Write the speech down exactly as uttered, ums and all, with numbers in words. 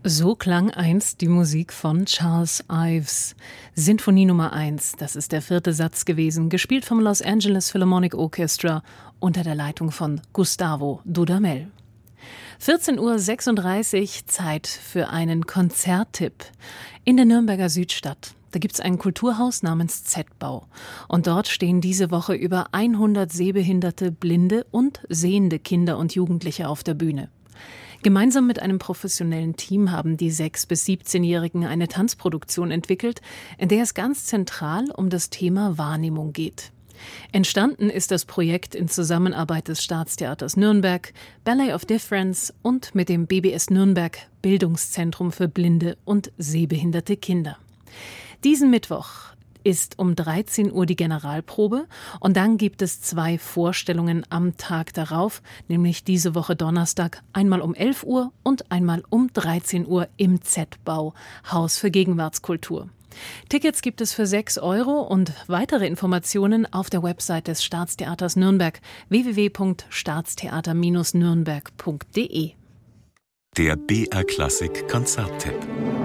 So klang einst die Musik von Charles Ives. Sinfonie Nummer eins, das ist der vierte Satz gewesen, gespielt vom Los Angeles Philharmonic Orchestra unter der Leitung von Gustavo Dudamel. vierzehn Uhr sechsunddreißig, Zeit für einen Konzerttipp. In der Nürnberger Südstadt, da gibt's ein Kulturhaus namens Z-Bau. Und dort stehen diese Woche über hundert sehbehinderte, blinde und sehende Kinder und Jugendliche auf der Bühne. Gemeinsam mit einem professionellen Team haben die sechs- bis siebzehnjährigen eine Tanzproduktion entwickelt, in der es ganz zentral um das Thema Wahrnehmung geht. Entstanden ist das Projekt in Zusammenarbeit des Staatstheaters Nürnberg, Ballet of Difference und mit dem B B S Nürnberg Bildungszentrum für blinde und sehbehinderte Kinder. Diesen Mittwoch ist um dreizehn Uhr die Generalprobe und dann gibt es zwei Vorstellungen am Tag darauf, nämlich diese Woche Donnerstag, einmal um elf Uhr und einmal um dreizehn Uhr im Z-Bau, Haus für Gegenwartskultur. Tickets gibt es für sechs Euro und weitere Informationen auf der Website des Staatstheaters Nürnberg w w w punkt staatstheater Bindestrich nürnberg punkt de. Der B R Klassik Konzerttipp.